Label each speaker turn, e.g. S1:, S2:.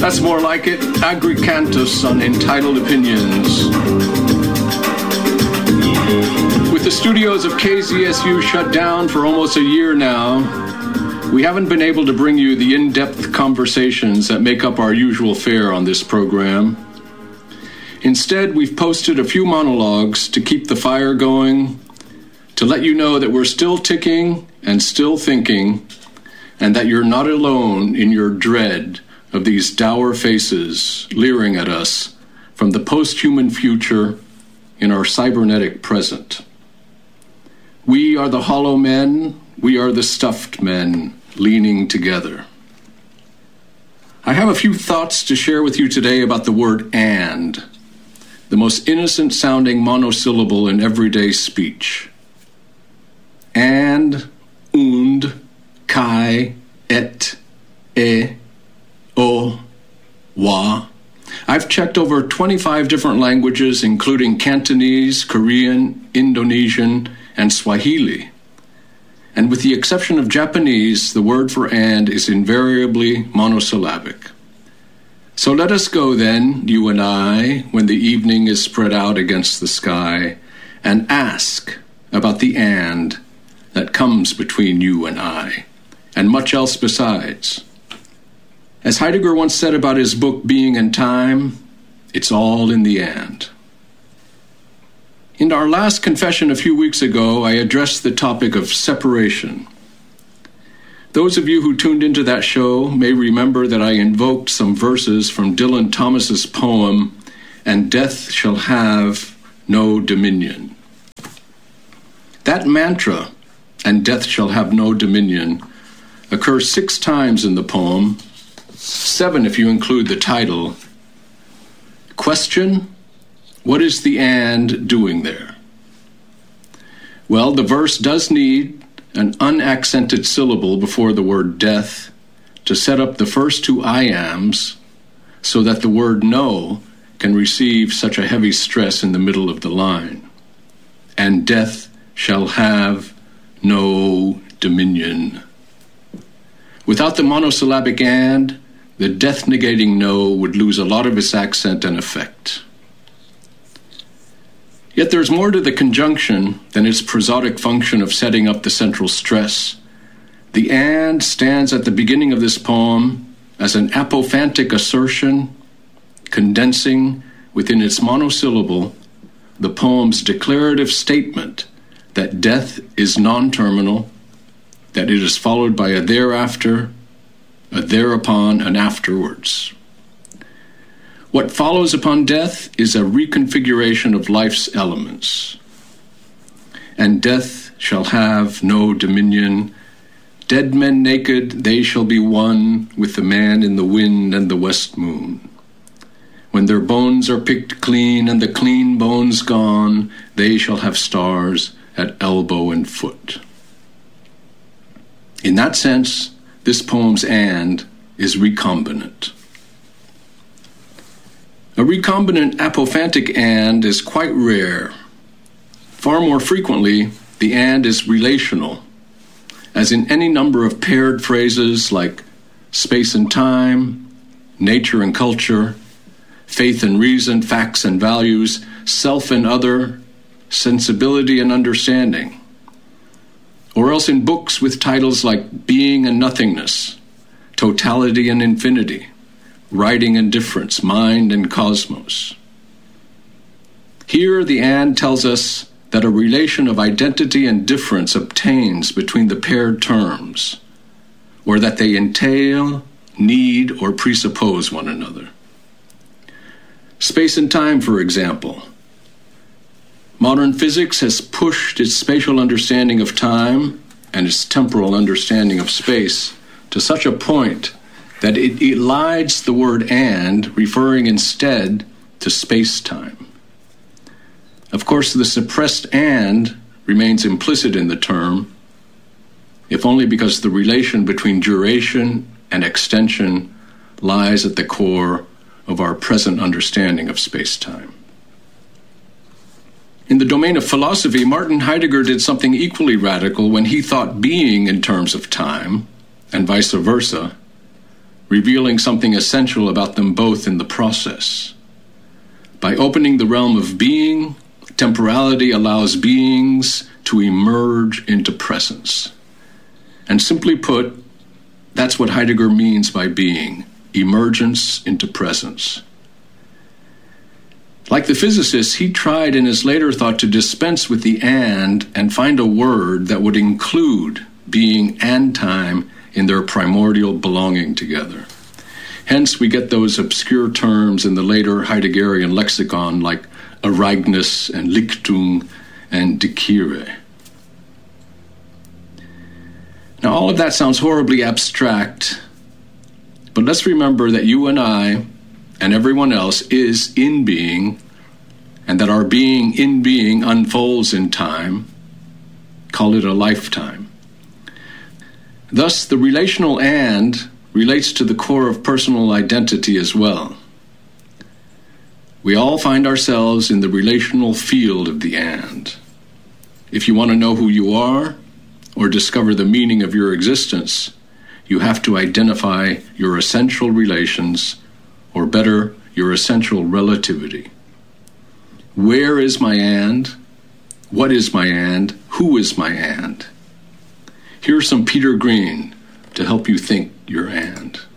S1: That's more like it. Agricantus on Entitled Opinions. With the studios of KZSU shut down for almost a year now, we haven't been able to bring you the in-depth conversations that make up our usual fare on this program. Instead, we've posted a few monologues to keep the fire going, to let you know that we're still ticking and still thinking, and that you're not alone in your dread of these dour faces leering at us from the post-human future in our cybernetic present. We are the hollow men, we are the stuffed men, leaning together. I have a few thoughts to share with you today about the word "and," the most innocent-sounding monosyllable in everyday speech. And, und, kai, et, e, o, wa. I've checked over 25 different languages, including Cantonese, Korean, Indonesian, and Swahili. And with the exception of Japanese, the word for "and" is invariably monosyllabic. So let us go then, you and I, when the evening is spread out against the sky, and ask about the "and" that comes between you and I, and much else besides. As Heidegger once said about his book Being and Time, it's all in the "and." In our last confession a few weeks ago, I addressed the topic of separation. Those of you who tuned into that show may remember that I invoked some verses from Dylan Thomas's poem, "And Death Shall Have No Dominion." That mantra, "and death shall have no dominion," occurs 6 times in the poem, 7 if you include the title. Question: what is the "and" doing there? Well, the verse does need an unaccented syllable before the word "death" to set up the first 2 I ams so that the word "no" can receive such a heavy stress in the middle of the line. And death shall have no dominion. Without the monosyllabic "and," the death-negating "no" would lose a lot of its accent and effect. Yet there's more to the conjunction than its prosodic function of setting up the central stress. The "and" stands at the beginning of this poem as an apophantic assertion, condensing within its monosyllable the poem's declarative statement that death is non-terminal, that it is followed by a thereafter, a thereupon, and afterwards. What follows upon death is a reconfiguration of life's elements. And death shall have no dominion. Dead men naked, they shall be one with the man in the wind and the west moon. When their bones are picked clean and the clean bones gone, they shall have stars at elbow and foot. In that sense, this poem's "and" is recombinant. A recombinant apophantic "and" is quite rare. Far more frequently, the "and" is relational, as in any number of paired phrases like space and time, nature and culture, faith and reason, facts and values, self and other, sensibility and understanding. Or else in books with titles like Being and Nothingness, Totality and Infinity, Writing and Difference, Mind and Cosmos. Here the "and" tells us that a relation of identity and difference obtains between the paired terms, or that they entail, need, or presuppose one another. Space and time, for example. Modern physics has pushed its spatial understanding of time and its temporal understanding of space to such a point that it elides the word "and," referring instead to space-time. Of course, the suppressed "and" remains implicit in the term, if only because the relation between duration and extension lies at the core of our present understanding of space-time. In the domain of philosophy, Martin Heidegger did something equally radical when he thought being in terms of time, and vice versa, revealing something essential about them both in the process. By opening the realm of being, temporality allows beings to emerge into presence. And simply put, that's what Heidegger means by being, emergence into presence. Like the physicists, he tried in his later thought to dispense with the and find a word that would include being and time in their primordial belonging together. Hence, we get those obscure terms in the later Heideggerian lexicon like Ereignis and Lichtung and Dekire. Now, all of that sounds horribly abstract, but let's remember that you and I and everyone else is in being, and that our being in being unfolds in time. Call it a lifetime. Thus, the relational and relates to the core of personal identity as well. We all find ourselves in the relational field of the and. If you want to know who you are, or discover the meaning of your existence, you have to identify your essential relations, or better, your essential relativity. Where is my and? What is my and? Who is my and? Here's some Peter Green to help you think your and.